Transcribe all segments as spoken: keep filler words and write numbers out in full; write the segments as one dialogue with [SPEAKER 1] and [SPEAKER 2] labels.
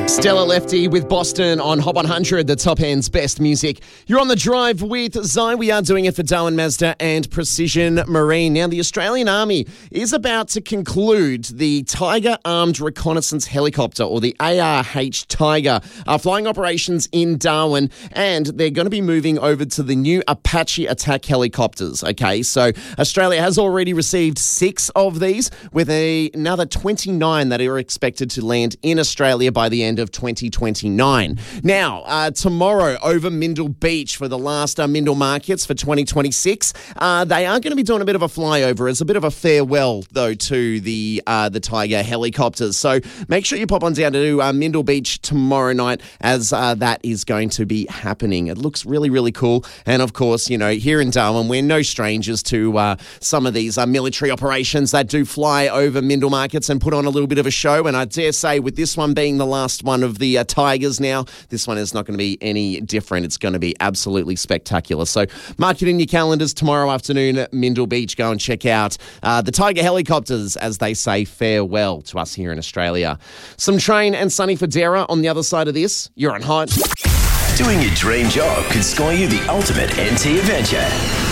[SPEAKER 1] Stella Lefty with Boston on Hot one hundred, the top end's best music. You're on the drive with Zai. We are doing it for Darwin Mazda and Precision Marine. Now, the Australian Army is about to conclude the Tiger Armed Reconnaissance Helicopter, or the A R H Tiger, uh, flying operations in Darwin, and they're going to be moving over to the new Apache attack helicopters. Okay, so Australia has already received six of these, with a, another twenty-nine that are expected to land in Australia by the end of twenty twenty-nine. Now, uh, tomorrow over Mindle Beach for the last uh, Mindle Markets for twenty twenty-six, uh, they are going to be doing a bit of a flyover as a bit of a farewell, though, to the uh, the Tiger helicopters. So make sure you pop on down to uh, Mindle Beach tomorrow night, as uh, that is going to be happening. It looks really, really cool. And of course, you know, here in Darwin, we're no strangers to uh, some of these uh, military operations that do fly over Mindle Markets and put on a little bit of a show. And I dare say, with this one being the last one of the uh, Tigers now, this one is not going to be any different. It's going to be absolutely spectacular. So mark it in your calendars tomorrow afternoon at Mindle Beach. Go and check out uh, the Tiger helicopters as they say farewell to us here in Australia. Some Train and Sonny Fodera on the other side of this. You're on Hot.
[SPEAKER 2] Doing your dream job could score you the ultimate N T adventure.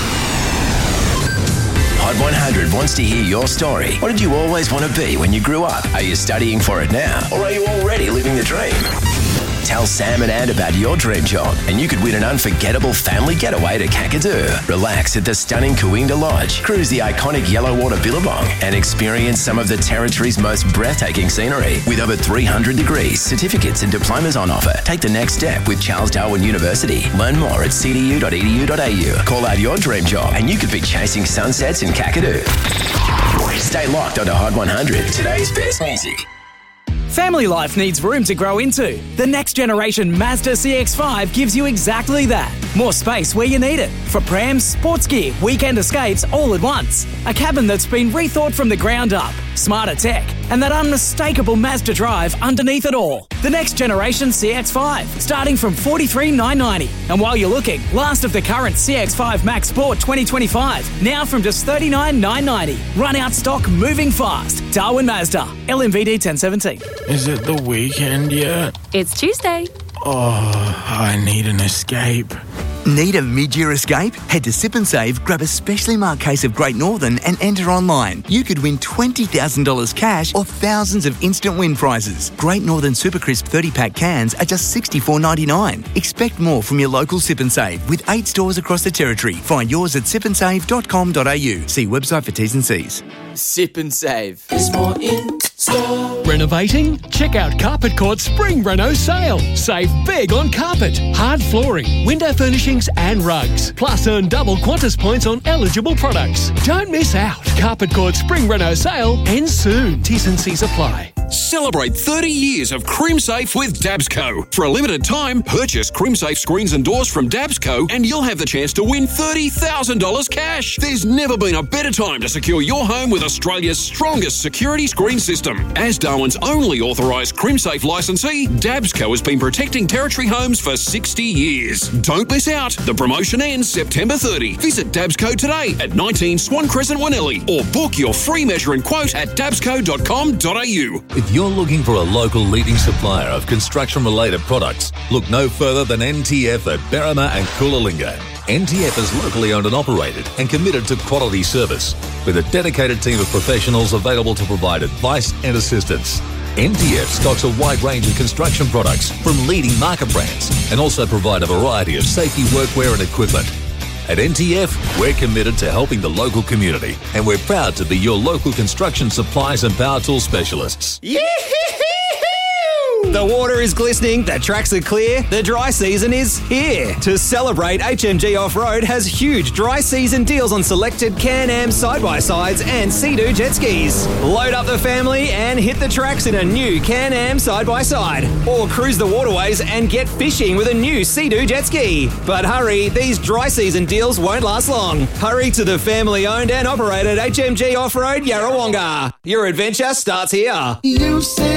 [SPEAKER 2] Hot one hundred wants to hear your story. What did you always want to be when you grew up? Are you studying for it now, or are you already living the dream? Tell Sam and Ann about your dream job, and you could win an unforgettable family getaway to Kakadu. Relax at the stunning Kooinda Lodge, cruise the iconic Yellowwater Billabong, and experience some of the territory's most breathtaking scenery. With over three hundred degrees, certificates and diplomas on offer, take the next step with Charles Darwin University. Learn more at c d u dot e d u dot a u. Call out your dream job, and you could be chasing sunsets in Kakadu. Stay locked onto Hot one hundred, today's best music.
[SPEAKER 3] Family life needs room to grow into. The next generation Mazda C X five gives you exactly that. More space where you need it. For prams, sports gear, weekend escapes all at once. A cabin that's been rethought from the ground up. Smarter tech. And that unmistakable Mazda drive underneath it all. The next generation C X five, starting from forty-three thousand nine hundred ninety dollars. And while you're looking, last of the current C X five Max Sport twenty twenty-five, now from just thirty-nine thousand nine hundred ninety dollars. Run out stock, moving fast. Darwin Mazda. L M V D ten seventeen.
[SPEAKER 4] Is it the weekend yet?
[SPEAKER 5] It's Tuesday.
[SPEAKER 4] Oh, I need an escape.
[SPEAKER 6] Need a mid-year escape? Head to Sip and Save, grab a specially marked case of Great Northern and enter online. You could win twenty thousand dollars cash or thousands of instant win prizes. Great Northern Super Crisp thirty-pack cans are just sixty-four dollars ninety-nine. Expect more from your local Sip and Save with eight stores across the territory. Find yours at sip and save dot com dot a u. See website for T's and C's.
[SPEAKER 7] Sip and Save.
[SPEAKER 8] There's more in store.
[SPEAKER 9] Renovating? Check out Carpet Court's Spring Reno sale. Save big on carpet, hard flooring, window furnishings and rugs. Plus earn double Qantas points on eligible products. Don't miss out. Carpet Court's Spring Reno sale ends soon. T's and C's apply.
[SPEAKER 10] Celebrate thirty years of CrimSafe with Dabsco. For a limited time, purchase CrimSafe screens and doors from Dabsco and you'll have the chance to win thirty thousand dollars cash. There's never been a better time to secure your home with Australia's strongest security screen system. As Darwin's only authorised CrimSafe licensee, Dabsco has been protecting Territory homes for sixty years. Don't miss out. The promotion ends September thirtieth. Visit Dabsco today at nineteen Swan Crescent, Wanelli, or book your free measure and quote at dabsco dot com dot a u.
[SPEAKER 11] If you're looking for a local leading supplier of construction-related products, look no further than N T F at Berrima and Coolangatta. N T F is locally owned and operated and committed to quality service, with a dedicated team of professionals available to provide advice and assistance. N T F stocks a wide range of construction products from leading market brands and also provide a variety of safety workwear and equipment. At N T F, we're committed to helping the local community, and we're proud to be your local construction supplies and power tool specialists.
[SPEAKER 7] Yeah! The water is glistening, the tracks are clear, the dry season is here. To celebrate, H M G Off-Road has huge dry season deals on selected Can-Am side-by-sides and Sea-Doo jet skis. Load up the family and hit the tracks in a new Can-Am side-by-side. Or cruise the waterways and get fishing with a new Sea-Doo jet ski. But hurry, these dry season deals won't last long. Hurry to the family-owned and operated H M G Off-Road Yarrawonga. Your adventure starts here.
[SPEAKER 8] You say